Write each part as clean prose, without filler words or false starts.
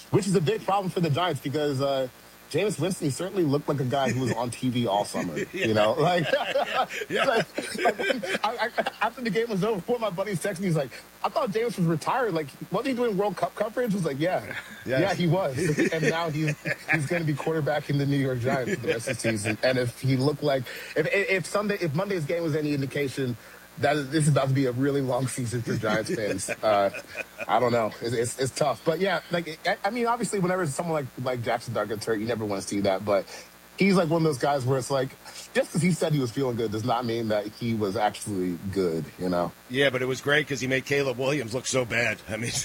which is a big problem for the Giants because Jameis Winston, he certainly looked like a guy who was on TV all summer. Yeah. You know, like, Yeah. after the game was over, one of my buddies texted me, he's like, I thought Jameis was retired. Like, wasn't he doing World Cup coverage? I was like, yeah, he was. And now he's going to be quarterbacking the New York Giants for the rest of the season. And if he looked like, if Monday's game was any indication, this is about to be a really long season for Giants fans. I don't know. It's tough. But, yeah, like, I mean, obviously, whenever someone like Jackson Dart gets hurt, you never want to see that. But he's like one of those guys where it's like, just because he said he was feeling good does not mean that he was actually good, you know? Yeah, but it was great because he made Caleb Williams look so bad. I mean,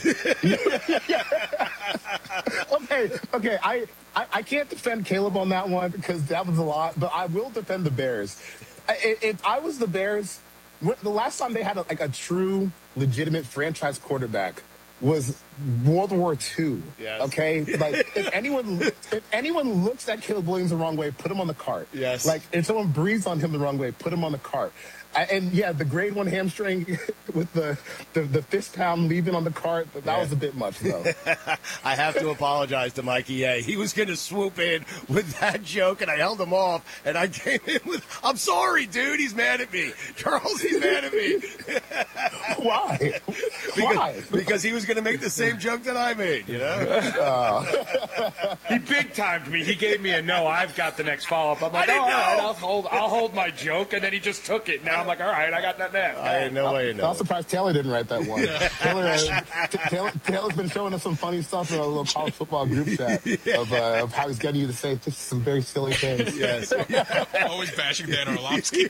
okay. I can't defend Caleb on that one because that was a lot, but I will defend the Bears. If I was the Bears, the last time they had a true, legitimate franchise quarterback was World War II. Yes. Okay? Like, if anyone looks at Caleb Williams the wrong way, put him on the cart. Yes. Like, if someone breathes on him the wrong way, put him on the cart. And, yeah, the grade 1 hamstring with the fist pound leaving on the cart, that was a bit much, though. I have to apologize to Mikey A. He was going to swoop in with that joke, and I held him off, and I came in with, I'm sorry, dude, he's mad at me. Charles, he's mad at me. Why? Because he was going to make the same joke that I made, you know? He big-timed me. He gave me a no, I've got the next follow-up. I'm like, I didn't know. I'll hold my joke, and then he just took it. Now I'm like, all right, I got that now. I had no way to know. I'm surprised Taylor didn't write that one. Taylor's been showing us some funny stuff in a little college football group chat of how he's getting you to say just some very silly things. Yes. Always bashing Dan Orlovsky.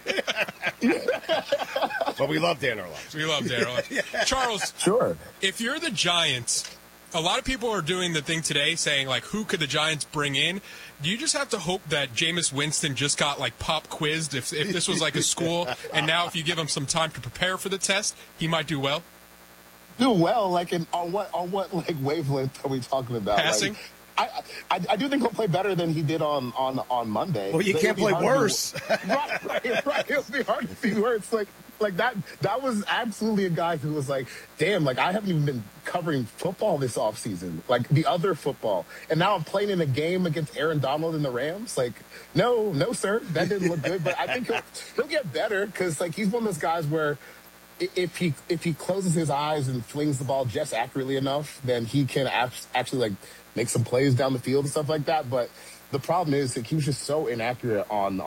But we love Dan Orlovsky. We love Dan Orlovsky. Charles, Sure. if you're the Giants, a lot of people are doing the thing today saying, like, who could the Giants bring in? Do you just have to hope that Jameis Winston just got, like, pop quizzed if this was like a school, and now if you give him some time to prepare for the test, he might do well? Do well, like, on what like wavelength are we talking about? Passing? Like, I do think he'll play better than he did on Monday. Well, you can't play worse. Right. It'll be hard to see worse. Like that was absolutely a guy who was like, damn, like I haven't even been covering football this offseason, like the other football. And now I'm playing in a game against Aaron Donald and the Rams. Like, no, sir, that didn't look good. But I think he'll get better because like he's one of those guys where if he closes his eyes and flings the ball just accurately enough, then he can actually like make some plays down the field and stuff like that. But the problem is that he was just so inaccurate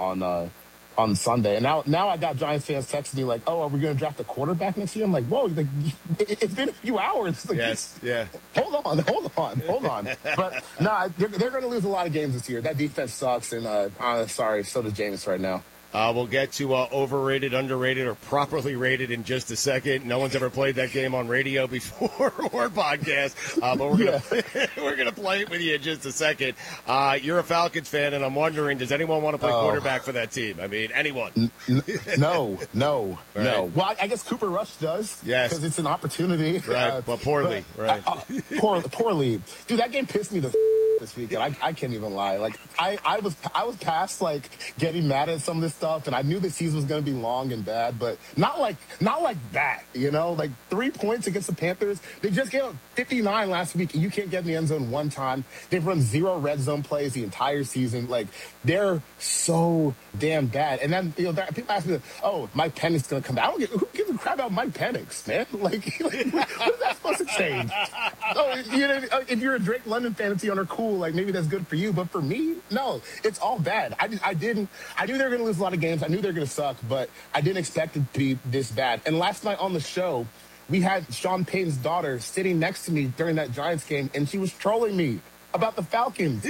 on Sunday. And now I got Giants fans texting me like, oh, are we going to draft a quarterback next year? I'm like, whoa, like, it's been a few hours. Like, Yes, yeah. Hold on. But no, they're going to lose a lot of games this year. That defense sucks. And sorry, so does Jameis right now. We'll get to overrated, underrated, or properly rated in just a second. No one's ever played that game on radio before or podcast, but we're gonna play it with you in just a second. You're a Falcons fan, and I'm wondering, does anyone want to play quarterback for that team? I mean, anyone? No. Right. Well, I guess Cooper Rush does. Yes, because it's an opportunity. Right, but poorly. Right. Poorly. Dude, that game pissed me this weekend. I can't even lie. Like I was past like getting mad at some of this stuff, and I knew the season was going to be long and bad, but not like that. You know, like 3 points against the Panthers. They just gave up 59 last week, and you can't get in the end zone one time. They've run 0 red zone plays the entire season. Like they're so damn bad. And then people ask me, "Oh, Mike Penix's going to come back." I don't who gives a crap about Mike Penix, man? Like what is that supposed to change? Oh, you know, if you're a Drake London fantasy owner, cool. Like maybe that's good for you, but for me, no, it's all bad. I knew they were going to lose a lot of games. I knew they were going to suck, but I didn't expect it to be this bad. And last night on the show, we had Sean Payton's daughter sitting next to me during that Giants game, and she was trolling me about the Falcons.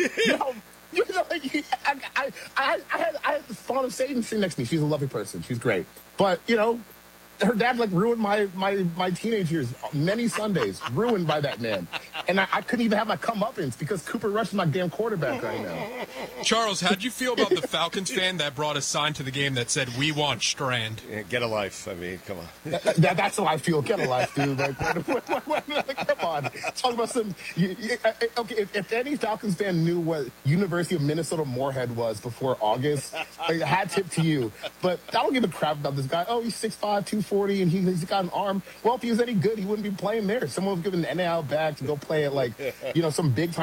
Like, I had the spawn of Satan sitting next to me. She's a lovely person. She's great. But, her dad like ruined my teenage years, many Sundays, ruined by that man. And I couldn't even have my comeuppance because Cooper Rush is my damn quarterback right now. Charles, how'd you feel about the Falcons fan that brought a sign to the game that said, "We want Strand"? Yeah, get a life. I mean, come on. That's how I feel. Get a life, dude. Like, come on. Talk about some. Okay, if any Falcons fan knew what University of Minnesota Moorhead was before August, like, hat tip to you. But I don't give a crap about this guy. Oh, he's 6'5", 240, and he's got an arm. Well, if he was any good, he wouldn't be playing there. Someone was giving an NIL bag to go play at, like, some big-time